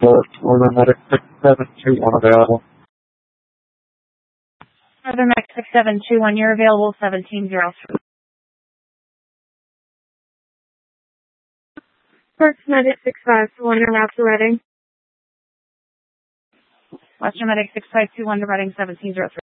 Northern Medic 6721 available. Northern Medic 6721, you're available 1703. First Medic 6521, you're route to Reading. Western Medic 6521 to Reading 1703.